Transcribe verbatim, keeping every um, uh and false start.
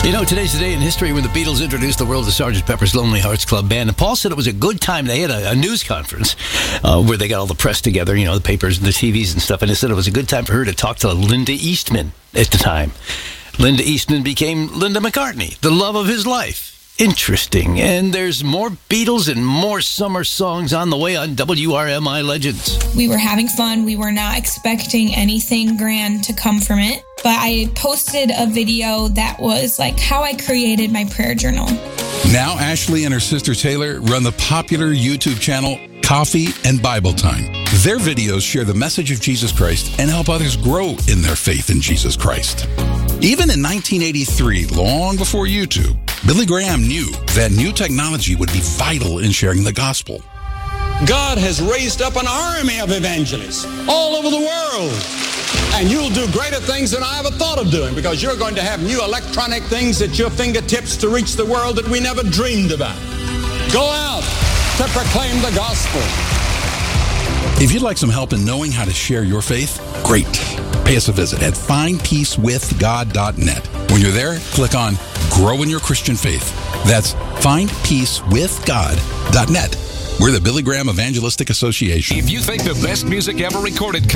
You know, today's the day in history when the Beatles introduced the world to Sergeant Pepper's Lonely Hearts Club Band. And Paul said it was a good time. They had a, a news conference uh, where they got all the press together, you know, the papers and the T Vs and stuff. And he said it was a good time for her to talk to Linda Eastman at the time. Linda Eastman became Linda McCartney, the love of his life. Interesting. And there's more Beatles and more summer songs on the way on W R M I Legends. We were having fun. We were not expecting anything grand to come from it. But I posted a video that was like how I created my prayer journal. Now Ashley and her sister Taylor run the popular YouTube channel Coffee and Bible Time. Their videos share the message of Jesus Christ and help others grow in their faith in Jesus Christ. Even in nineteen eighty-three, long before YouTube, Billy Graham knew that new technology would be vital in sharing the gospel. God has raised up an army of evangelists all over the world. And you'll do greater things than I ever thought of doing, because you're going to have new electronic things at your fingertips to reach the world that we never dreamed about. Go out to proclaim the gospel. If you'd like some help in knowing how to share your faith, great. Pay us a visit at find peace with god dot net. When you're there, click on Grow in Your Christian Faith. That's find peace with god dot net. We're the Billy Graham Evangelistic Association. If you think the best music ever recorded